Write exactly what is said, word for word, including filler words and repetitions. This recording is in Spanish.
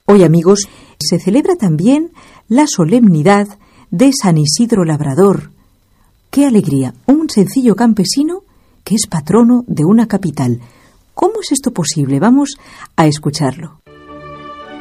Hoy, amigos, se celebra también la solemnidad de San Isidro Labrador. ¡Qué alegría! Un sencillo campesino que es patrono de una capital. ¿Cómo es esto posible? Vamos a escucharlo.